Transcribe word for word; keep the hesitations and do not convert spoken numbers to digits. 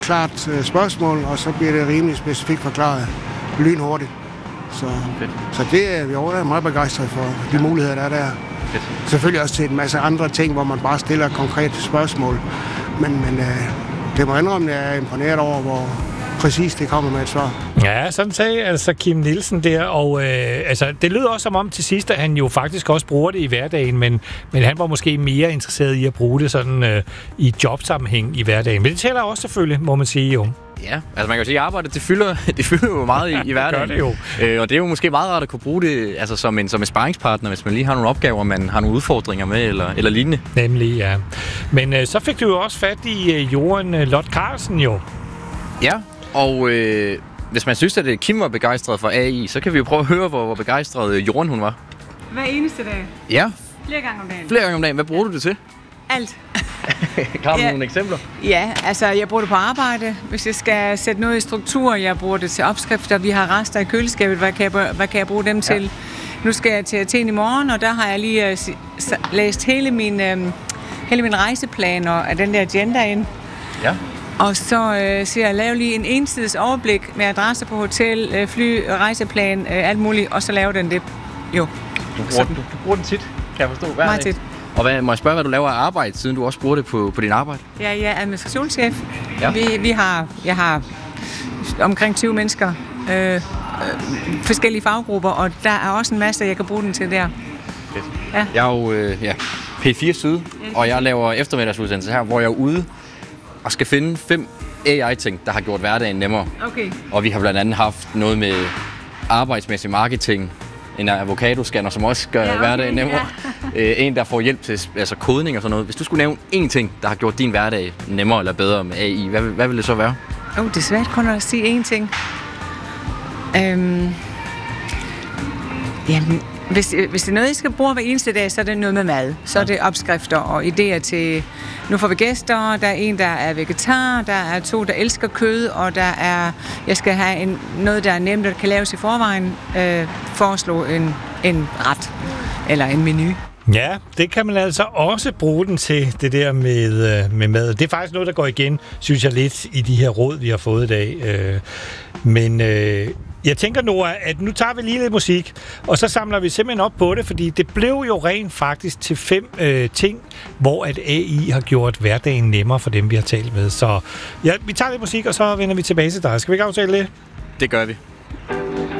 klart øh, spørgsmål, og så bliver det rimelig specifikt forklaret lynhurtigt. Så, så det er vi over meget begejstret for, de muligheder, der er der. Fedt. Selvfølgelig også til en masse andre ting, hvor man bare stiller konkrete spørgsmål. Men, men øh, det må indrømme, at jeg er imponeret over, hvor præcis det kommer med et svar. Ja, sådan sagde altså Kim Nielsen der, og øh, altså, det lyder også som om til sidst, at han jo faktisk også bruger det i hverdagen, men, men han var måske mere interesseret i at bruge det sådan øh, i jobsammenhæng i hverdagen. Men det tæller også selvfølgelig, må man sige jo. Ja, altså man kan jo sige, at arbejdet, det fylder, det fylder jo meget i, i hverdagen. Det gør det jo. Øh, og det er jo måske meget rart at kunne bruge det altså som en, som en sparringspartner, hvis man lige har nogle opgaver, man har nogle udfordringer med, eller, eller lignende. Nemlig, ja. Men øh, så fik du jo også fat i øh, Joren øh, Lot Carlsen jo. Ja, og øh, hvis man synes, at Kim var begejstret for A I, så kan vi jo prøve at høre, hvor, hvor begejstret Joren hun var. Hver eneste dag. Ja. Flere gange om dagen. Flere gange om dagen. Hvad bruger du det til? Alt. Har du ja. nogle eksempler? Ja, altså jeg bruger det på arbejde. Hvis jeg skal sætte noget i struktur, jeg bruger det til opskrifter. Vi har rester i køleskabet. Hvad kan jeg, hvad kan jeg bruge dem ja. til? Nu skal jeg til Athen i morgen, og der har jeg lige uh, læst hele min, uh, hele min rejseplan og den der agenda ind. Ja. Og så øh, siger jeg, lave lige en ensides overblik med adresse på hotel, øh, fly, rejseplan, øh, alt muligt, og så lave den det. Jo. Du bruger, du, du bruger den tit, kan jeg forstå. Hver Meget dag. tit. Og hvad, må jeg spørge, hvad du laver af arbejde, siden du også bruger det på, på din arbejde? Ja, jeg er administrationschef. Ja. Vi, vi har, jeg har omkring tyve mennesker, øh, øh, forskellige faggrupper, og der er også en masse, jeg kan bruge den til der. Fedt. Ja. Jeg er jo øh, ja, P fire Syd, og jeg laver eftermiddagsudsendelse her, hvor jeg er ude og skal finde fem A I-ting, der har gjort hverdagen nemmere. Okay. Og vi har blandt andet haft noget med arbejdsmæssig marketing, en avocado-scanner, som også gør ja, okay, hverdagen nemmere. Ja. En, der får hjælp til altså kodning og sådan noget. Hvis du skulle nævne én ting, der har gjort din hverdag nemmere eller bedre med A I, hvad, hvad vil det så være? Oh, det er svært kun at sige én ting. Øhm, jamen, hvis, hvis det er noget, jeg skal bruge hver eneste dag, så er det noget med mad. Så er det opskrifter og idéer til... Nu får vi gæster, der er en, der er vegetar, der er to, der elsker kød, og der er... Jeg skal have en, noget, der er nemt, der kan laves i forvejen. Øh, foreslå en, en ret eller en menu. Ja, det kan man altså også bruge den til, det der med, med mad. Det er faktisk noget, der går igen, synes jeg, lidt i de her råd, vi har fået i dag. Men jeg tænker nu, at nu tager vi lige lidt musik, og så samler vi simpelthen op på det, fordi det blev jo rent faktisk til fem øh, ting, hvor at A I har gjort hverdagen nemmere for dem, vi har talt med. Så ja, vi tager lidt musik, og så vender vi tilbage til dig. Skal vi ikke aftale det? Det gør vi.